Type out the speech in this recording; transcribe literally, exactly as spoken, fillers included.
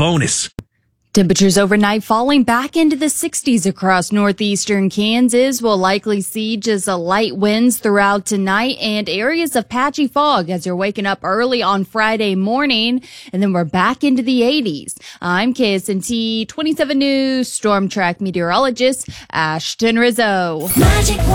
bonus. Temperatures overnight falling back into the sixties across northeastern Kansas. We'll likely see just a light winds throughout tonight and areas of patchy fog as you're waking up early on Friday morning. And then we're back into the eighties. I'm K S N T twenty-seven News Storm Track meteorologist Ashton Rizzo. Magic